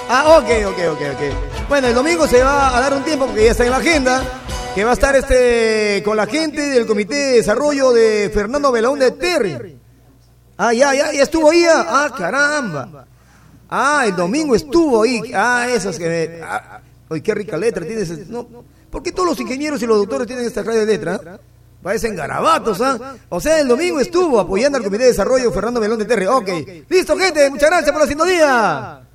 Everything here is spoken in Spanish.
Ah, ok. Bueno, el domingo se va a dar un tiempo porque ya está en la agenda, que va a estar con la gente del Comité de Desarrollo de Fernando Belaúnde Terry. Ah, ya estuvo ahí. Ah, caramba. Ah, el domingo estuvo ahí. Ah, esas que... Oye, qué rica letra tienes. No, ¿por qué todos los ingenieros y los doctores tienen esta clase de letra? Parecen garabatos, ¿ah? O sea, el domingo estuvo apoyando al Comité de Desarrollo Fernando Belaúnde Terry. Ok. Listo, gente. Muchas gracias por la sintonía.